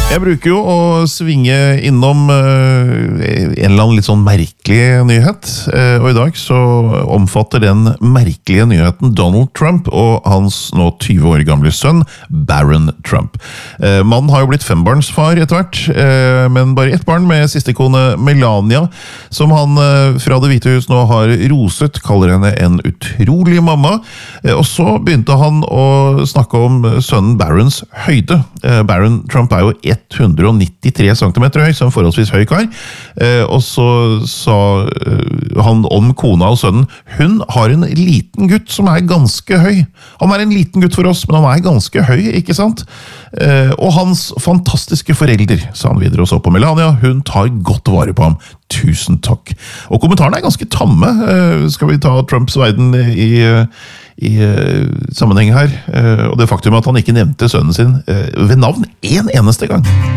Jeg bruker jo å svinge innom en eller annen litt sånn merkelig nyhet, og i dag så omfatter den merkelige nyheten Donald Trump og hans nå 20 år gamle sønn, Barron Trump. Mannen har jo blitt fembarnsfar etter hvert, men bare ett barn med siste kone Melania, som han fra Det Hvite Hus nå har roset, kaller henne en utrolig mamma, og så begynte han å snakke om sønnen Barrons høyde. Barron Trump er jo 193 centimeter høy, så en forholdsvis høy kar. Og så sa han om kona og sønnen, hun har en liten gutt som er ganske høy. Han er en liten gutt for oss, men han er ganske høy, ikke sant? Og hans fantastiske forelder, sa han videre og så på Melania, hun tar godt vare på ham. Tusen takk. Og kommentarene er ganske tamme. Skal vi ta Trumps verden i sammenheng her, og det faktum at han ikke nevnte sønnen sin ved navn en eneste gang.